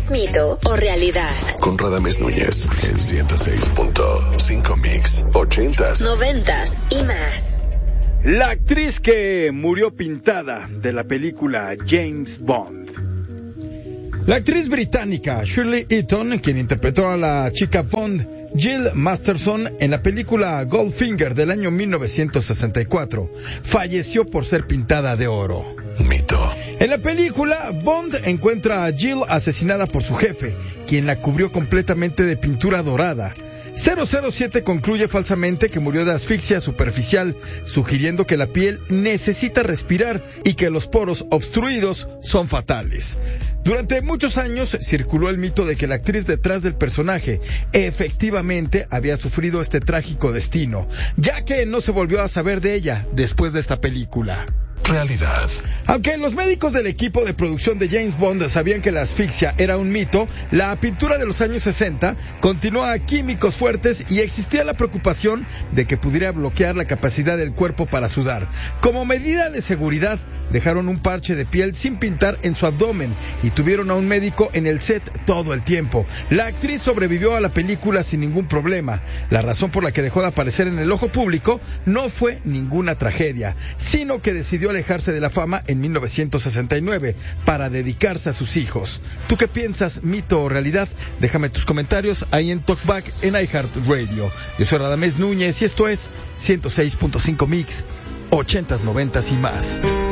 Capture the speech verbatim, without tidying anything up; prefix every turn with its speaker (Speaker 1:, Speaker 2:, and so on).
Speaker 1: ¿Es mito o realidad?
Speaker 2: Con Radamés Núñez en ciento seis punto cinco Mix, ochentas,
Speaker 1: noventas y más.
Speaker 3: La actriz que murió pintada de la película James Bond.
Speaker 4: La actriz británica Shirley Eaton, quien interpretó a la chica Bond, Jill Masterson, en la película Goldfinger del año mil novecientos sesenta y cuatro, falleció por ser pintada de oro.
Speaker 2: Mito.
Speaker 4: En la película, Bond encuentra a Jill asesinada por su jefe, quien la cubrió completamente de pintura dorada. cero cero siete concluye falsamente que murió de asfixia superficial, sugiriendo que la piel necesita respirar y que los poros obstruidos son fatales. Durante muchos años circuló el mito de que la actriz detrás del personaje efectivamente había sufrido este trágico destino, ya que no se volvió a saber de ella después de esta película.
Speaker 2: Realidad.
Speaker 4: Aunque los médicos del equipo de producción de James Bond sabían que la asfixia era un mito, la pintura de los años sesenta contenía químicos fuertes y existía la preocupación de que pudiera bloquear la capacidad del cuerpo para sudar. Como medida de seguridad, dejaron un parche de piel sin pintar en su abdomen y tuvieron a un médico en el set todo el tiempo. La actriz sobrevivió a la película sin ningún problema. La razón por la que dejó de aparecer en el ojo público no fue ninguna tragedia, sino que decidió alejarse de la fama en mil novecientos sesenta y nueve para dedicarse a sus hijos. ¿Tú qué piensas, mito o realidad? Déjame tus comentarios ahí en Talkback en iHeartRadio. Yo soy Radamés Núñez y esto es ciento seis punto cinco Mix, ochentas, noventas y más.